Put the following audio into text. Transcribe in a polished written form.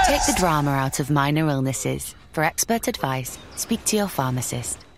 Take the drama out of minor illnesses. For expert advice, speak to your pharmacist.